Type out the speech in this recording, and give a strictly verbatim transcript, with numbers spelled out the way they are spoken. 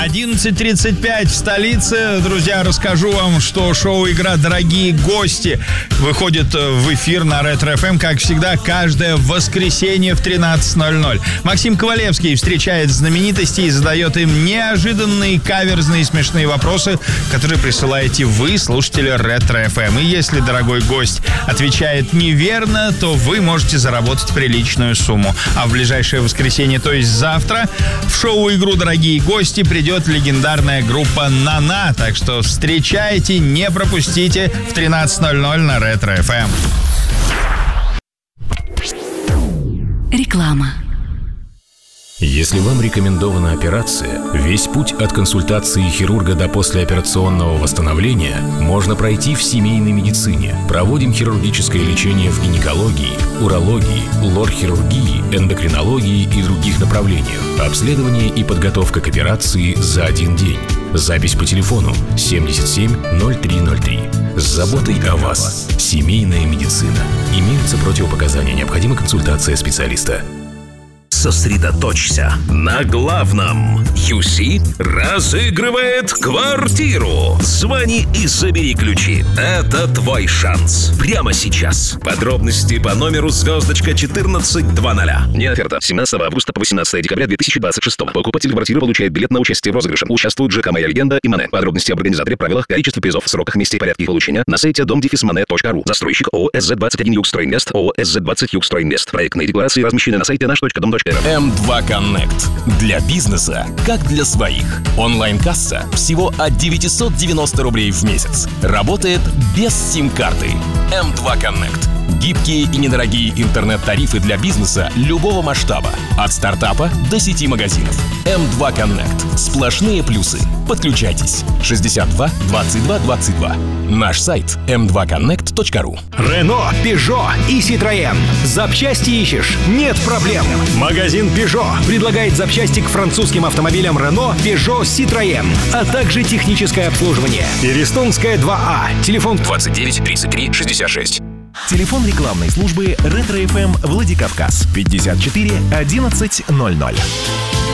одиннадцать тридцать пять в столице. Друзья, расскажу вам, что шоу «Игра. Дорогие гости» выходит в эфир на Ретро эф эм, как всегда, каждое воскресенье в тринадцать ноль ноль. Максим Ковалевский встречает знаменитостей и задает им неожиданные, каверзные и смешные вопросы, которые присылаете вы, слушатели Ретро эф эм. И если дорогой гость отвечает неверно, то вы можете заработать приличную сумму. А в ближайшее воскресенье, то есть завтра, в шоу «Игру. Дорогие гости» придет легендарная группа «Нана». Так что встречайте, не пропустите в тринадцать ноль ноль на Ретро эф эм. Реклама. Если вам рекомендована операция, весь путь от консультации хирурга до послеоперационного восстановления можно пройти в семейной медицине. Проводим хирургическое лечение в гинекологии, урологии, лор-хирургии, эндокринологии и других направлениях. Обследование и подготовка к операции за один день. Запись по телефону семьдесят семь ноль три ноль три. С заботой о вас. Семейная медицина. Имеются противопоказания. Необходима консультация специалиста. Сосредоточься на главном. ю си разыгрывает квартиру. Звони и забери ключи. Это твой шанс. Прямо сейчас. Подробности по номеру звездочка четырнадцать двадцать. Не оферта. семнадцатого августа по восемнадцатое декабря две тысячи двадцать шестого. Покупатель квартиры получает билет на участие в розыгрыше. Участвуют ЖК «Моя легенда» и Мане. Подробности об организаторе, правилах, количестве призов, сроках, месте и порядке их получения на сайте дом дефис мане точка ру. Застройщик ООО эс зет двадцать один Югстройинвест. ООО эс зет двадцать Югстройинвест. Проектные декларации размещены на сайте наш точка дом точка ру. эм два Connect. Для бизнеса, как для своих. Онлайн-касса всего от девятьсот девяносто рублей в месяц. Работает без сим-карты. эм два Connect. Гибкие и недорогие интернет-тарифы для бизнеса любого масштаба. От стартапа до сети магазинов. эм два Connect. Сплошные плюсы. Подключайтесь. шестьдесят два двадцать два двадцать два. Наш сайт эм два коннект точка ру. Рено, Пежо и Citroën. Запчасти ищешь? Нет проблем. Магазин Пежо предлагает запчасти к французским автомобилям Рено, Пежо, Citroën, а также техническое обслуживание. Перестонская два А. Телефон двадцать девять тридцать три шестьдесят шесть. Телефон рекламной службы Ретро эф эм Владикавказ пятьдесят четыре одиннадцать ноль ноль.